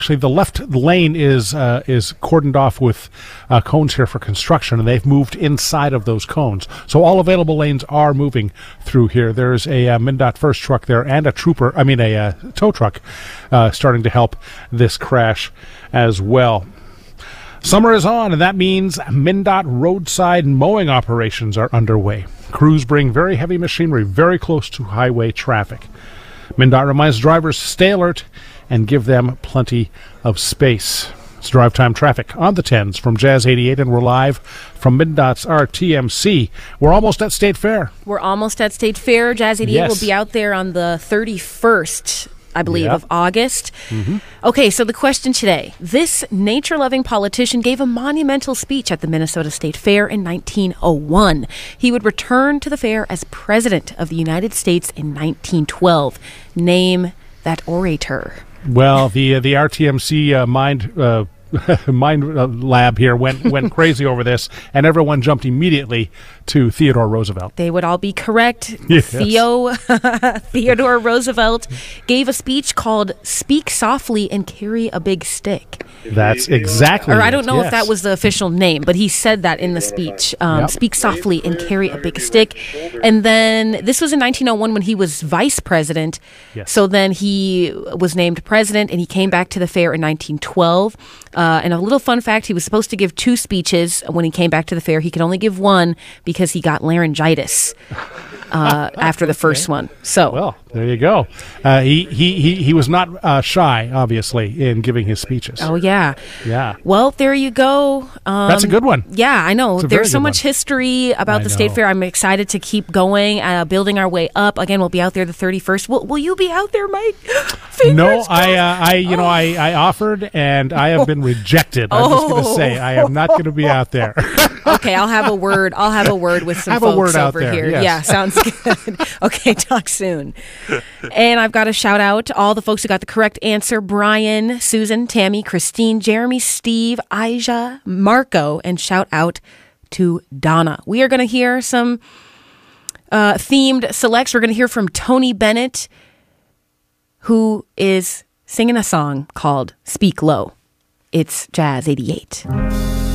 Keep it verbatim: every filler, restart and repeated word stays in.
Actually, the left lane is uh, is cordoned off with uh, cones here for construction, and they've moved inside of those cones. So all available lanes are moving through here. There's a uh, MnDOT first truck there and a trooper, I mean a uh, tow truck, uh, starting to help this crash as well. Summer is on, and that means MnDOT roadside mowing operations are underway. Crews bring very heavy machinery very close to highway traffic. MnDOT reminds drivers to stay alert and give them plenty of space. It's drive time traffic on the tens from Jazz eighty-eight, and we're live from MnDOT's R T M C. We're almost at State Fair. We're almost at State Fair. Jazz eighty-eight Yes. will be out there on the thirty-first, I believe, Yep. of August. Mm-hmm. Okay, so the question today. This nature-loving politician gave a monumental speech at the Minnesota State Fair in nineteen oh one. He would return to the fair as President of the United States in nineteen twelve. Name that orator. Well, the uh, the R T M C uh, mind uh, mind uh, lab here went went crazy over this, and everyone jumped immediately to Theodore Roosevelt. They would all be correct. Yes. Theo Theodore Roosevelt gave a speech called "Speak Softly and Carry a Big Stick." That's exactly. Or I it, don't know yes. if that was the official name, but he said that in the speech. Um, Yep. Speak softly and carry a big stick. And then this was in nineteen oh one when he was vice president. Yes. So then he was named president, and he came back to the fair in nineteen twelve. Uh, and a little fun fact, he was supposed to give two speeches when he came back to the fair. He could only give one because he got laryngitis uh, after the first one. So, Well, there you go. Uh, he, he he he was not uh, shy, obviously, in giving his speeches. oh yeah. Yeah. Well, there you go. Um, That's a good one. Yeah, I know. It's a very There's so good much one. history about I the State know. Fair. I'm excited to keep going, uh, building our way up. Again, we'll be out there the thirty-first. Will, will you be out there, Mike? Fingers No, crossed. I, uh, I, you know, I, I offered, and I have been rejected. I'm just going to Oh. say I am not going to be out there. Okay, I'll have a word. I'll have a word with some Have a folks word out over there, here. yes. Yeah, sounds good. Okay, talk soon. And I've got to shout out to all the folks who got the correct answer: Brian, Susan, Tammy, Christine, Jeremy, Steve, Aisha, Marco, and shout out to Donna. We are going to hear some uh, themed selects. We're going to hear from Tony Bennett, who is singing a song called "Speak Low." It's Jazz eighty-eight.